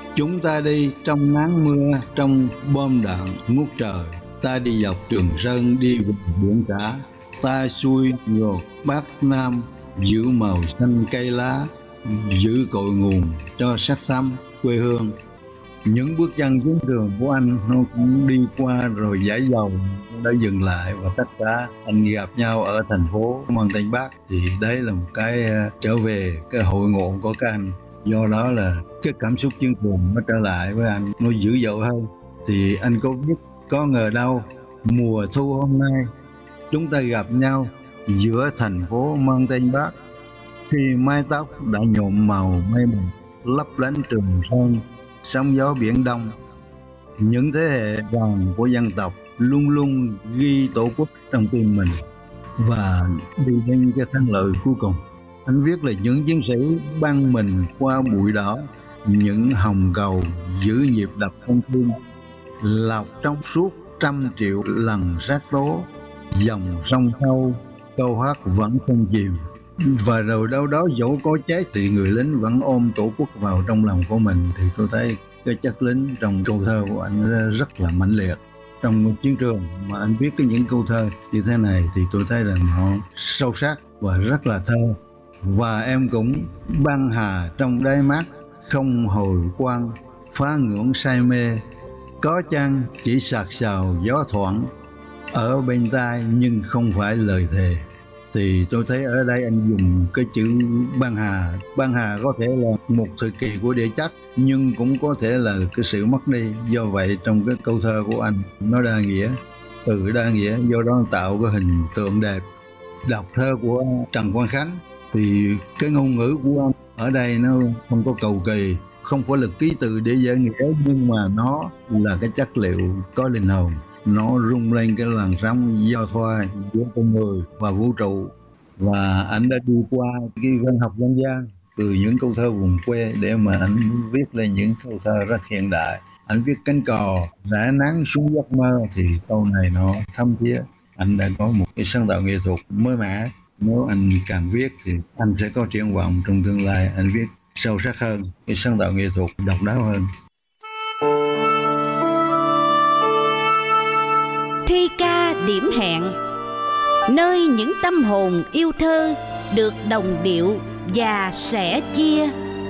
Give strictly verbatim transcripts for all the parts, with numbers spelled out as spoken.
Chúng ta đi trong nắng mưa, trong bom đạn ngút trời. Ta đi dọc Trường Sơn, đi về biển cả. Ta xuôi ngược Bắc Nam, giữ màu xanh cây lá, giữ cội nguồn cho sắc thắm quê hương. Những bước chân chiến trường của anh nó cũng đi qua rồi giải dầu đã dừng lại, và tất cả anh gặp nhau ở thành phố Mang Tây Bắc. Thì đấy là một cái trở về cái hội ngộ của các anh. Do đó là cái cảm xúc chiến trường nó trở lại với anh, nó dữ dội hơn. Thì anh có biết, có ngờ đâu mùa thu hôm nay chúng ta gặp nhau giữa thành phố Mang Tây Bắc, khi mái tóc đã nhuộm màu mây mù lấp lánh Trường Sơn, sóng gió biển Đông. Những thế hệ vàng của dân tộc luôn luôn ghi tổ quốc trong tim mình và đi đến cái thắng lợi cuối cùng. Anh viết là những chiến sĩ băng mình qua bụi đỏ, những hồng cầu giữ nhịp đập con tim, lọc trong suốt trăm triệu lần sát tố, dòng sông sâu câu hát vẫn không chìm. Và rồi đâu đó dẫu có chết thì người lính vẫn ôm tổ quốc vào trong lòng của mình. Thì tôi thấy cái chất lính trong câu thơ của anh rất là mãnh liệt. Trong chiến trường mà anh viết cái những câu thơ như thế này thì tôi thấy rằng họ sâu sắc và rất là thơ. Và em cũng băng hà trong đáy mắt, không hồi quang, phá ngưỡng say mê. Có chăng chỉ sạc sào gió thoảng ở bên tai, nhưng không phải lời thề. Thì tôi thấy ở đây anh dùng cái chữ băng hà. Băng hà có thể là một thời kỳ của địa chất, nhưng cũng có thể là cái sự mất đi. Do vậy trong cái câu thơ của anh nó đa nghĩa, từ đa nghĩa, do đó tạo cái hình tượng đẹp. Đọc thơ của Trần Quang Khánh thì cái ngôn ngữ của anh ở đây nó không có cầu kỳ, không phải là ký từ để giải nghĩa, nhưng mà nó là cái chất liệu có linh hồn. Nó rung lên cái làn sóng giao thoa giữa con người và vũ trụ. Và anh đã đi qua cái văn học dân gian, từ những câu thơ vùng quê để mà anh viết lên những câu thơ rất hiện đại. Anh viết cánh cò rã nắng xuống giấc mơ, thì câu này nó thâm thiết. Anh đã có một cái sáng tạo nghệ thuật mới mẻ. Nếu anh càng viết thì anh sẽ có triển vọng trong tương lai, anh viết sâu sắc hơn, cái sáng tạo nghệ thuật độc đáo hơn. Thi ca điểm hẹn, nơi những tâm hồn yêu thơ được đồng điệu và sẻ chia.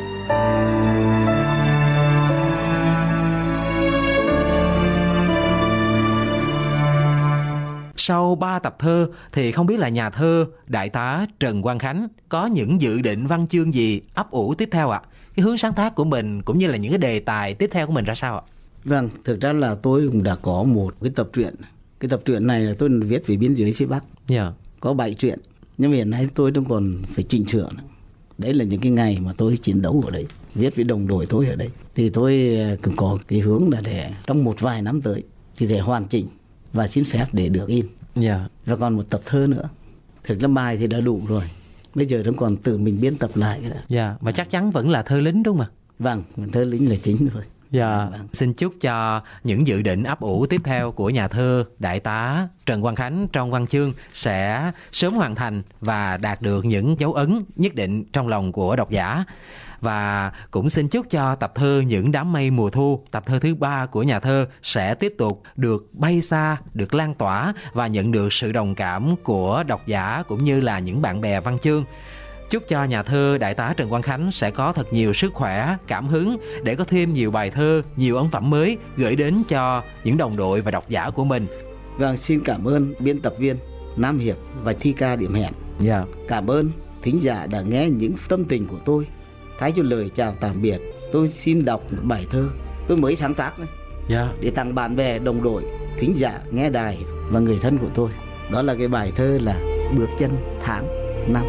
Sau ba tập thơ thì không biết là nhà thơ Đại tá Trần Quang Khánh có những dự định văn chương gì ấp ủ tiếp theo ạ? À? Cái hướng sáng tác của mình cũng như là những cái đề tài tiếp theo của mình ra sao ạ? À? Vâng, thực ra là tôi cũng đã có một cái tập truyện. Cái tập truyện này là tôi viết về biên giới phía Bắc. Yeah. Có bảy truyện. Nhưng mà hiện nay tôi đang còn phải chỉnh sửa. Đấy là những cái ngày mà tôi chiến đấu ở đấy, viết với đồng đội tôi ở đấy. Thì tôi cũng có cái hướng là để trong một vài năm tới thì để hoàn chỉnh và xin phép để được in. Yeah. Và còn một tập thơ nữa. Thực ra bài thì đã đủ rồi. Bây giờ nó còn tự mình biên tập lại. Yeah. Và chắc chắn vẫn là thơ lính đúng không ạ? Vâng, thơ lính là chính rồi. Dạ, vâng. Xin chúc cho những dự định ấp ủ tiếp theo của nhà thơ Đại tá Trần Quang Khánh trong văn chương sẽ sớm hoàn thành và đạt được những dấu ấn nhất định trong lòng của độc giả. Và cũng xin chúc cho tập thơ Những đám mây mùa thu, tập thơ thứ ba của nhà thơ sẽ tiếp tục được bay xa, được lan tỏa và nhận được sự đồng cảm của độc giả cũng như là những bạn bè văn chương. Chúc cho nhà thơ Đại tá Trần Quang Khánh sẽ có thật nhiều sức khỏe, cảm hứng để có thêm nhiều bài thơ, nhiều ấn phẩm mới gửi đến cho những đồng đội và độc giả của mình. Vâng, xin cảm ơn biên tập viên Nam Hiệp và Thi ca điểm hẹn. Yeah. Cảm ơn thính giả đã nghe những tâm tình của tôi. Thay cho lời chào tạm biệt, tôi xin đọc một bài thơ tôi mới sáng tác đấy. Yeah. Để tặng bạn bè, đồng đội, thính giả nghe đài và người thân của tôi. Đó là cái bài thơ là Bước chân tháng năm.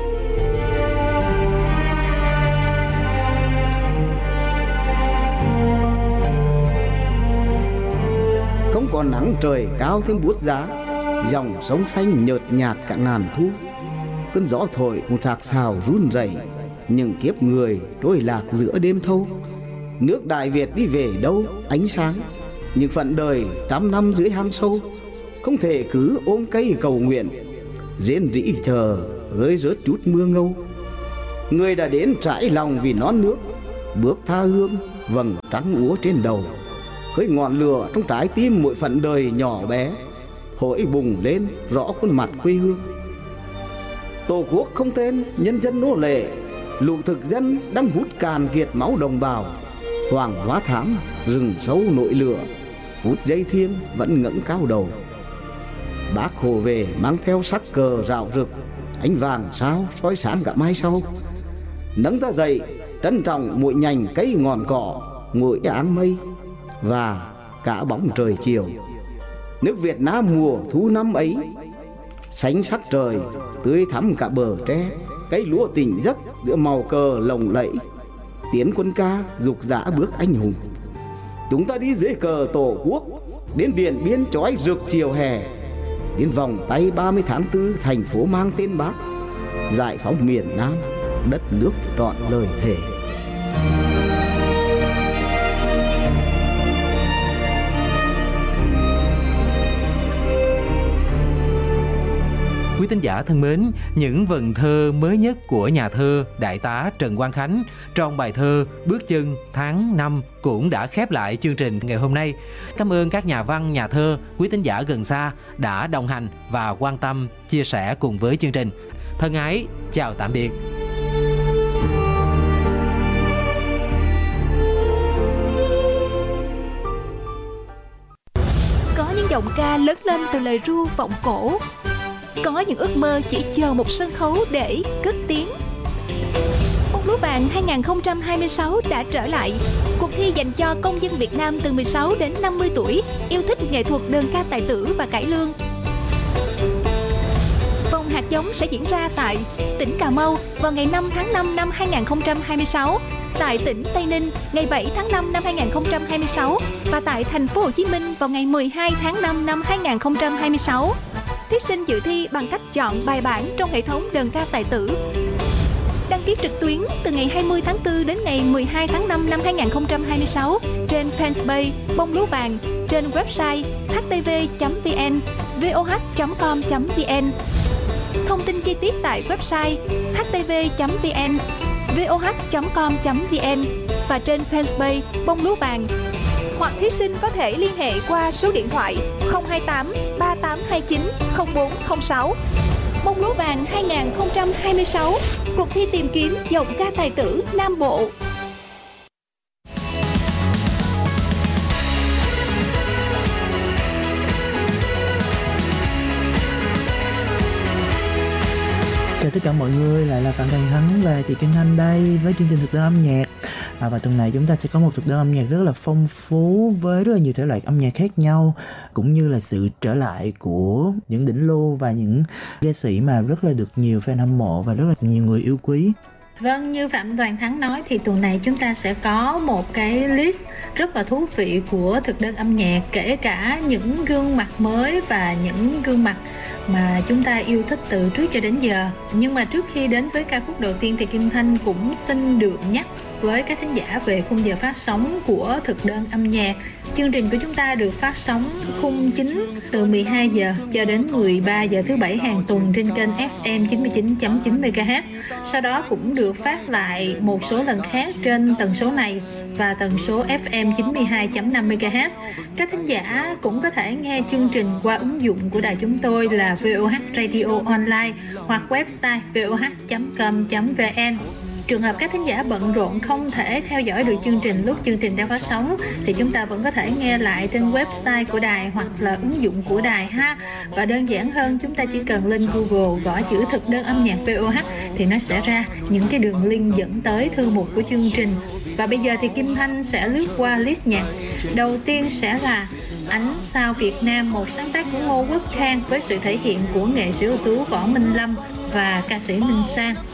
Không có nắng trời cao thêm buốt giá, dòng sông xanh nhợt nhạt cả ngàn thu. Cơn gió thổi cùng sạc sào run rẩy, những kiếp người trôi lạc giữa đêm thâu. Nước Đại Việt đi về đâu ánh sáng, những phận đời trăm năm dưới hang sâu. Không thể cứ ôm cây cầu nguyện, rên rỉ chờ rơi rớt chút mưa ngâu. Người đã đến trải lòng vì non nước, bước tha hương vầng trắng úa trên đầu, khơi ngọn lửa trong trái tim mỗi phận đời nhỏ bé, hổi bùng lên rõ khuôn mặt quê hương. Tổ quốc không tên, nhân dân nô lệ, lũ thực dân đang hút cạn kiệt máu đồng bào. Hoàng hóa thám, rừng sâu nội lửa, hút dây thiêng vẫn ngẩng cao đầu. Bác Hồ về mang theo sắc cờ rạo rực, ánh vàng sao soi sáng cả mai sau. Nâng ta dậy, trân trọng mỗi nhành cây ngọn cỏ, mỗi áng mây và cả bóng trời chiều. Nước Việt Nam mùa thu năm ấy, sánh sắc trời tươi thắm cả bờ tre, cây lúa tỉnh giấc giữa màu cờ lồng lẫy. Tiến quân ca dục dã bước anh hùng, chúng ta đi dưới cờ tổ quốc, đến Điện Biên chói rực chiều hè, đến vòng tay ba mươi tháng tư thành phố mang tên Bác, giải phóng miền Nam, đất nước trọn lời thề. Quý thính giả thân mến, những vần thơ mới nhất của nhà thơ Đại tá Trần Quang Khánh trong bài thơ Bước chân tháng năm cũng đã khép lại chương trình ngày hôm nay. Cảm ơn các nhà văn, nhà thơ, quý thính giả gần xa đã đồng hành và quan tâm, chia sẻ cùng với chương trình. Thân ái, chào tạm biệt. Có những giọng ca lớn lên từ lời ru vọng cổ, có những ước mơ chỉ chờ một sân khấu để cất tiếng. Bông lúa vàng hai không hai sáu đã trở lại. Cuộc thi dành cho công dân Việt Nam từ mười sáu đến năm mươi tuổi yêu thích nghệ thuật đơn ca tài tử và cải lương. Vòng hạt giống sẽ diễn ra tại tỉnh Cà Mau vào ngày năm tháng năm năm hai không hai sáu, tại tỉnh Tây Ninh ngày bảy tháng năm năm hai không hai sáu và tại thành phố Hồ Chí Minh vào ngày mười hai tháng năm năm hai không hai sáu. Thí sinh dự thi bằng cách chọn bài bản trong hệ thống đơn ca tài tử. Đăng ký trực tuyến từ ngày hai mươi tháng tư đến ngày mười hai tháng năm năm hai không hai sáu trên fanpage Bông Lúa Vàng, trên website h t v chấm v n, v o h chấm com chấm v n. Thông tin chi tiết tại website h t v chấm v n, v o h chấm com chấm v n và trên fanpage Bông Lúa Vàng. Hoặc thí sinh có thể liên hệ qua số điện thoại không hai tám ba tám hai chín không bốn không sáu. Bông Lúa Vàng hai không hai sáu, cuộc thi tìm kiếm giọng ca tài tử Nam Bộ. Chào tất cả mọi người, lại là Phạm Thành Thắng và chị Kim Thanh đây với chương trình thực đơn âm nhạc. À, và tuần này chúng ta sẽ có một thực đơn âm nhạc rất là phong phú với rất là nhiều thể loại âm nhạc khác nhau, cũng như là sự trở lại của những đỉnh lô và những ca sĩ mà rất là được nhiều fan hâm mộ và rất là nhiều người yêu quý. Vâng, như Phạm Toàn Thắng nói thì tuần này chúng ta sẽ có một cái list rất là thú vị của thực đơn âm nhạc, kể cả những gương mặt mới và những gương mặt mà chúng ta yêu thích từ trước cho đến giờ. Nhưng mà trước khi đến với ca khúc đầu tiên thì Kim Thanh cũng xin được nhắc với các thính giả về khung giờ phát sóng của thực đơn âm nhạc. Chương trình của chúng ta được phát sóng khung chính từ mười hai giờ cho đến mười ba giờ thứ bảy hàng tuần trên kênh ép em chín mươi chín chấm chín mê ga héc. Sau đó cũng được phát lại một số lần khác trên tần số này và tần số ép em chín mươi hai chấm năm mê ga héc. Các thính giả cũng có thể nghe chương trình qua ứng dụng của đài chúng tôi là vê o hát Radio Online hoặc website v o h chấm com chấm v n. Trường hợp các thính giả bận rộn không thể theo dõi được chương trình lúc chương trình đang phát sóng thì chúng ta vẫn có thể nghe lại trên website của đài hoặc là ứng dụng của đài ha. Và đơn giản hơn, chúng ta chỉ cần lên Google gõ chữ thực đơn âm nhạc vê o hát thì nó sẽ ra những cái đường link dẫn tới thư mục của chương trình. Và bây giờ thì Kim Thanh sẽ lướt qua list nhạc. Đầu tiên sẽ là Ánh Sao Việt Nam, một sáng tác của Ngô Quốc Khang với sự thể hiện của nghệ sĩ ưu tú Võ Minh Lâm và ca sĩ Minh Sang.